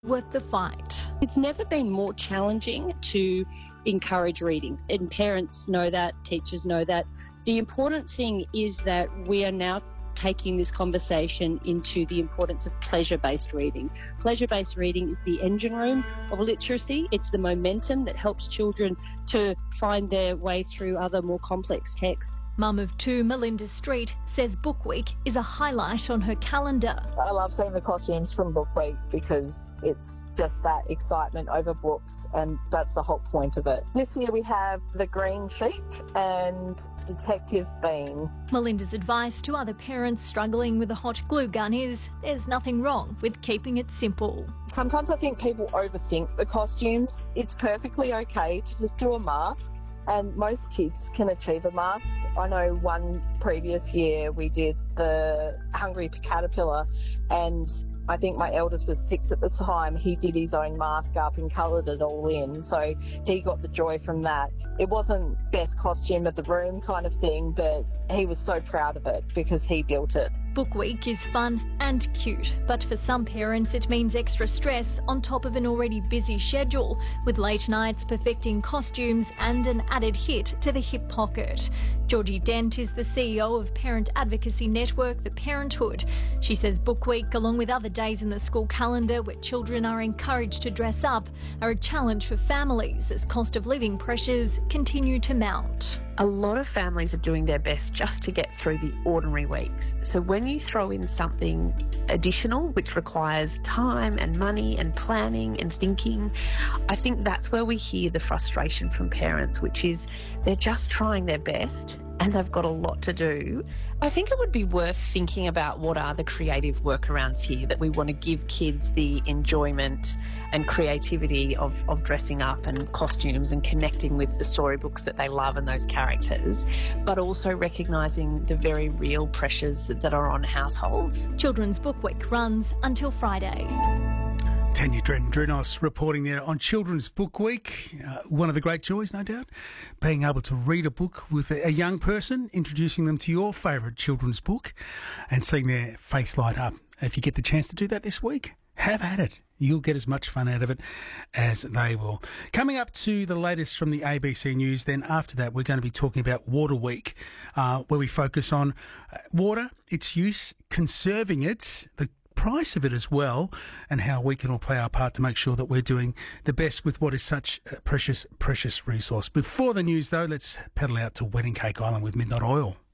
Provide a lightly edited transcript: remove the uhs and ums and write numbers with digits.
worth the fight. It's never been more challenging to encourage reading, and parents know that, teachers know that. The important thing is that we are now taking this conversation into the importance of pleasure-based reading. Pleasure-based reading is the engine room of literacy. It's the momentum that helps children to find their way through other more complex texts. Mum of two, Melinda Street, says Book Week is a highlight on her calendar. I love seeing the costumes from Book Week because it's just that excitement over books, and that's the whole point of it. This year we have The Green Sheep and Detective Bean. Melinda's advice to other parents struggling with a hot glue gun is there's nothing wrong with keeping it simple. Sometimes I think people overthink the costumes. It's perfectly okay to just do a mask. And most kids can achieve a mask. I know one previous year we did the Hungry Caterpillar, and I think my eldest was 6 at the time. He did his own mask up and coloured it all in, so he got the joy from that. It wasn't best costume of the room kind of thing, but he was so proud of it because he built it. Book Week is fun and cute, but for some parents it means extra stress on top of an already busy schedule, with late nights perfecting costumes and an added hit to the hip pocket. Georgie Dent is the CEO of parent advocacy network The Parenthood. She says Book Week, along with other days in the school calendar where children are encouraged to dress up, are a challenge for families as cost of living pressures continue to mount. A lot of families are doing their best just to get through the ordinary weeks. So when you throw in something additional, which requires time and money and planning and thinking, I think that's where we hear the frustration from parents, which is they're just trying their best and they've got a lot to do. I think it would be worth thinking about what are the creative workarounds here that we want to give kids the enjoyment and creativity of dressing up and costumes and connecting with the storybooks that they love and those characters, but also recognising the very real pressures that are on households. Children's Book Week runs until Friday. Tanya Dredden-Drinos reporting there on Children's Book Week. One of the great joys, no doubt, being able to read a book with a young person, introducing them to your favourite children's book and seeing their face light up. If you get the chance to do that this week, have at it. You'll get as much fun out of it as they will. Coming up to the latest from the ABC News, then after that we're going to be talking about Water Week, where we focus on water, its use, conserving it, the price of it as well, and how we can all play our part to make sure that we're doing the best with what is such a precious, precious resource. Before the news, though, let's pedal out to Wedding Cake Island with Midnight Oil.